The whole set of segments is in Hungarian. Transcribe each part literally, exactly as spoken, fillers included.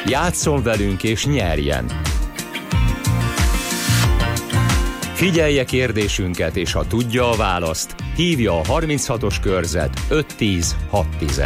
Játsszon velünk és nyerjen! Figyelje kérdésünket, és ha tudja a választ, hívja a harminchatos körzet öt tíz hat tíz.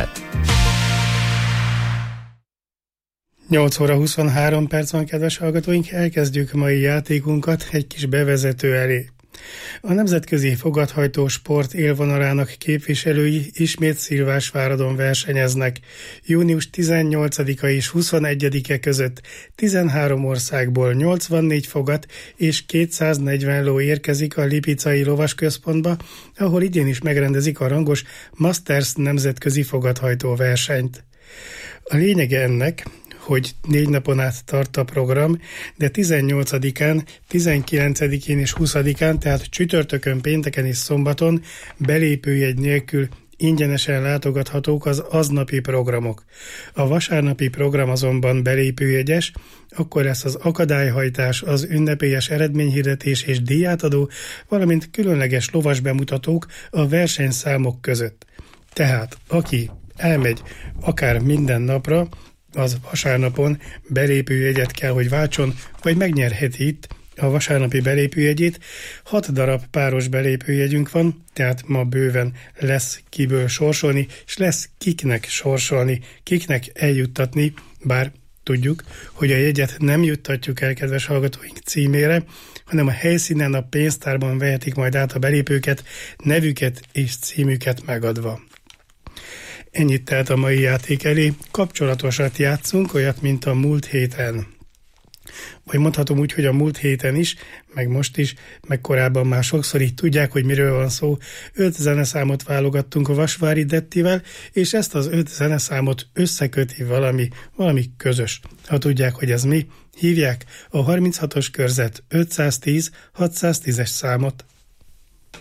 nyolc óra huszonhárom perc van, kedves hallgatóink, elkezdjük mai játékunkat egy kis bevezető elé. A Nemzetközi Fogadhajtó Sport élvonalának képviselői ismét Szilvásváradon versenyeznek. június tizennyolcadika és huszonegyedike között tizenhárom országból nyolcvannégy fogat és kétszáznegyven ló érkezik a Lipicai Lovasközpontba, ahol idén is megrendezik a rangos Masters nemzetközi fogadhajtó versenyt. A lényege ennek, hogy négy napon át tart a program, de tizennyolcadikán, tizenkilencedikén és huszadikán, tehát csütörtökön, pénteken és szombaton belépőjegy nélkül ingyenesen látogathatók az aznapi programok. A vasárnapi program azonban belépőjegyes, akkor lesz az akadályhajtás, az ünnepélyes eredményhirdetés és díjátadó, valamint különleges lovas bemutatók a versenyszámok között. Tehát aki elmegy akár minden napra, az vasárnapon belépőjegyet kell, hogy váltson, vagy megnyerheti itt a vasárnapi belépőjegyét. Hat darab páros belépőjegyünk van, tehát ma bőven lesz kiből sorsolni, és lesz kiknek sorsolni, kiknek eljuttatni, bár tudjuk, hogy a jegyet nem juttatjuk el, kedves hallgatóink, címére, hanem a helyszínen, a pénztárban vehetik majd át a belépőket, nevüket és címüket megadva. Ennyit tehát a mai játék elé. Kapcsolatosat játszunk, olyat, mint a múlt héten. Vagy mondhatom úgy, hogy a múlt héten is, meg most is, meg korábban már sokszor így tudják, hogy miről van szó. Öt zeneszámot válogattunk a Vasvári Dettivel, és ezt az öt zeneszámot összeköti valami, valami közös. Ha tudják, hogy ez mi, hívják a harminchatos körzet ötszáztíz hatszáztízes számot.